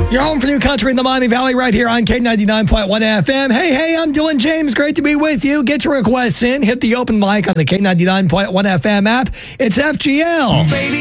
You're home for New Country in the Miami Valley right here on K99.1 FM. Hey, I'm Dylan James. Great to be with you. Get your requests in. Hit the open mic on the K99.1 FM app. It's FGL. Baby.